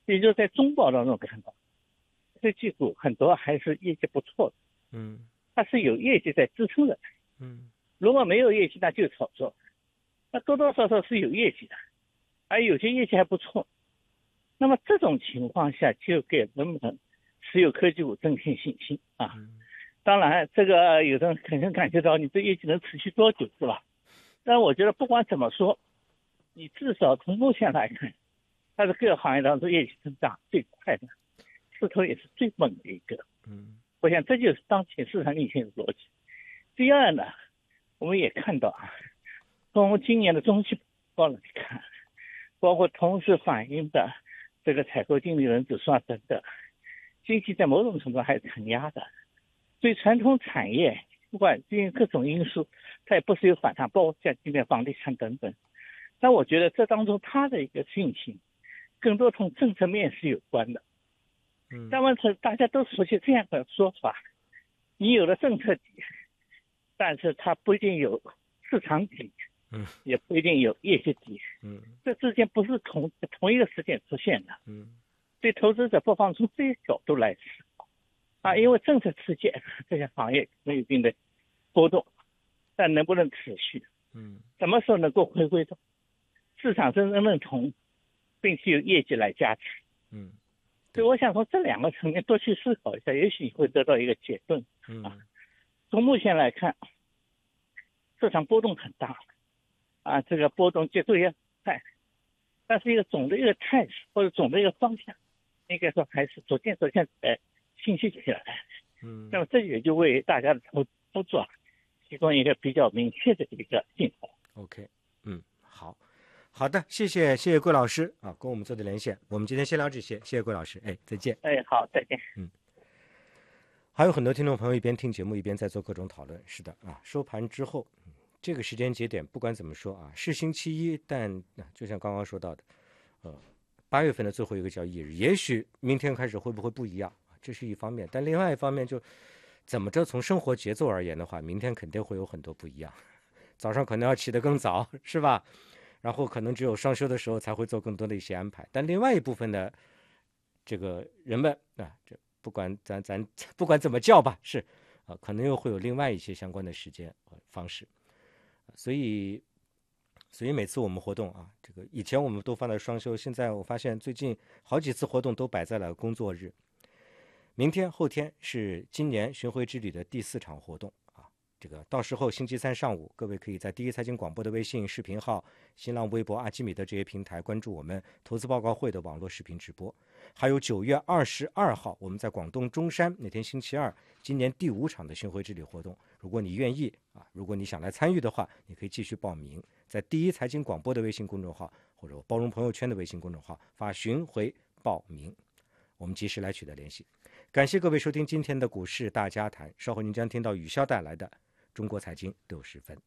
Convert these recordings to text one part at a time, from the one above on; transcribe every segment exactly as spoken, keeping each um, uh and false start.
也就是在中报当中看到，这技术很多还是业绩不错的， 嗯， 它是有业绩在支撑的， 嗯， 如果没有业绩那就炒作，那多多少少是有业绩的，而有些业绩还不错，那么这种情况下就给人们持有科技股增添信心啊。当然这个有的人可能感觉到你这业绩能持续多久是吧？但我觉得不管怎么说，你至少从目前来看，它是各个行业当中业绩增长最快的，势头也是最猛的一个。 嗯， 我想这就是当前市场运行的逻辑。第二呢，我们也看到啊，从今年的中期报来看，包括同时反映的这个采购经理人指数啊等等，经济在某种程度还是承压的。对传统产业，不管因为各种因素，它也不是有反弹，包括像今年房地产等等。但我觉得这当中它的一个信心，更多从政策面是有关的。 嗯， 但问题大家都熟悉这样的说法，你有了政策底，但是它不一定有市场底， 嗯， 也不一定有业绩底， 嗯， 这之间不是同同一个时间出现的。 嗯， 对投资者不妨从这些角度来思考啊，因为政策刺激这些行业可能有一定的波动，但能不能持续？ 嗯， 什么时候能够回归到市场真正认同，并且有业绩来加持？ 嗯， 所以我想从这两个层面多去思考一下，也许你会得到一个结论。 嗯， 啊，从目前来看，市场波动很大，啊，这个波动节奏也快，但是一个总的一个态势或者总的一个方向，应该说还是逐渐逐渐呃清晰起来。 嗯， 那么这也就为大家的投投作啊提供一个比较明确的一个信号。 OK， 嗯，好。好的，谢谢谢谢桂老师啊，跟我们做的连线。我们今天先聊这些，谢谢桂老师，哎，再见。 哎，好，再见。 嗯，还有很多听众朋友一边听节目一边在做各种讨论。是的啊，收盘之后，嗯、这个时间节点不管怎么说啊，是星期一，但、啊、就像刚刚说到的，呃，八月份的最后一个交易日，也许明天开始会不会不一样，这是一方面。但另外一方面就，怎么着从生活节奏而言的话，明天肯定会有很多不一样。早上可能要起得更早，是吧？然后可能只有双休的时候才会做更多的一些安排，但另外一部分的这个人们啊，这不管咱咱不管怎么叫吧，是啊，可能又会有另外一些相关的时间和方式，所以所以每次我们活动啊，这个以前我们都放在双休，现在我发现最近好几次活动都摆在了工作日。明天后天是今年巡回之旅的第四场活动。这个到时候星期三上午，各位可以在第一财经广播的微信视频号、新浪微博、阿基米德这些平台关注我们投资报告会的网络视频直播。还有九月二十二号，我们在广东中山那天星期二，今年第五场的巡回之旅活动。如果你愿意啊，如果你想来参与的话，你可以继续报名，在第一财经广播的微信公众号或者包容朋友圈的微信公众号发巡回报名，我们及时来取得联系。感谢各位收听今天的股市大家谈，稍后您将听到雨潇带来的中国财经六十分。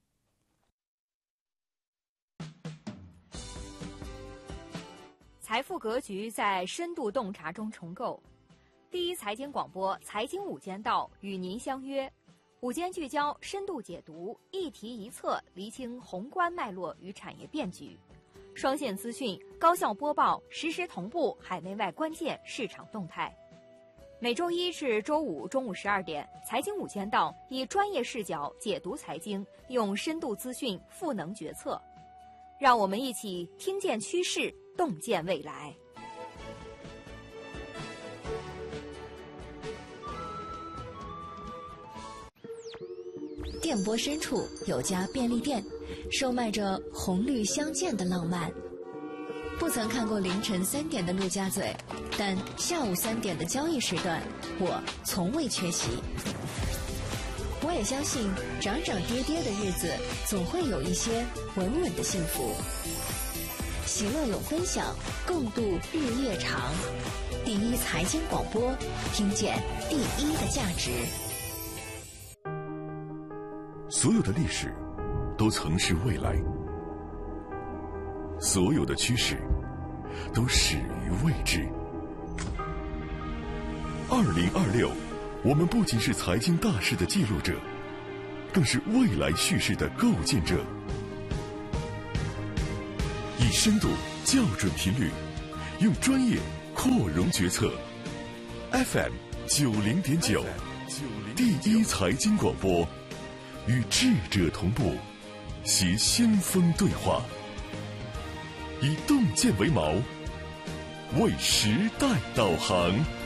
财富格局在深度洞察中重构。第一财经广播财经午间道与您相约，午间聚焦，深度解读，一题一策，厘清宏观脉络与产业变局。双线资讯，高效播报，实时同步海内外关键市场动态。每周一至周五中午十二点，财经午间道以专业视角解读财经，用深度资讯赋能决策。让我们一起听见趋势，洞见未来。 电波深处有家便利店，售卖着红绿相间的浪漫。不曾看过凌晨三点的陆家嘴，但下午三点的交易时段，我从未缺席。我也相信，涨涨跌跌的日子，总会有一些稳稳的幸福。喜乐有分享，共度日夜长。第一财经广播，听见第一的价值。 所有的历史都曾是未来，所有的趋势都始于未知。二零二六，我们不仅是财经大事的记录者，更是未来叙事的构建者。以深度、校准频率，用专业、 扩容决策 F M 九零点九，第一财经广播，与智者同步，携先锋对话，以洞见为锚，为时代导航。